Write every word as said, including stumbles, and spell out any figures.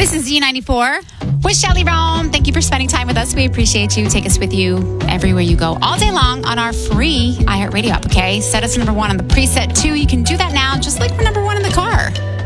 This is Z ninety-four with Shelly Rome. Thank you for spending time with us. We appreciate you. Take us with you everywhere you go all day long on our free iHeartRadio app, okay? Set us number one on the preset two. You can do that now, just like we're number one in the car.